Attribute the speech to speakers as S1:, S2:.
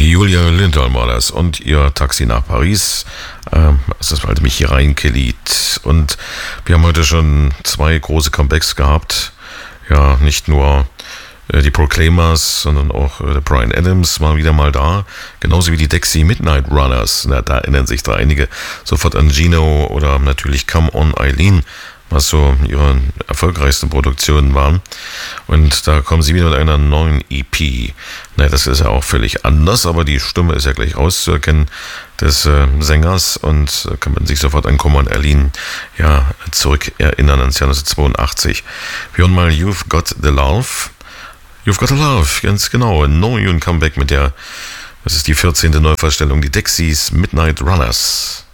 S1: Julia Lindholm war das und ihr Taxi nach Paris. Das hat mich hier reingelied. Und wir haben heute schon 2 große Comebacks gehabt. Ja, nicht nur die Proclaimers, sondern auch Bryan Adams mal wieder mal da. Genauso wie die Dexy Midnight Runners. Na, da erinnern sich da einige sofort an Gino oder natürlich Come On Eileen, was so ihre erfolgreichsten Produktionen waren. Und da kommen sie wieder mit einer neuen EP. Na, das ist ja auch völlig anders, aber die Stimme ist ja gleich rauszuerkennen des Sängers und kann man sich sofort an Come On Eileen zurück erinnern ans Jahr 1982. Wir hören mal You've Got the Love. You've Got the Love, ganz genau. Ein neuen Comeback mit das ist die 14. Neuvorstellung, die Dexys Midnight Runners.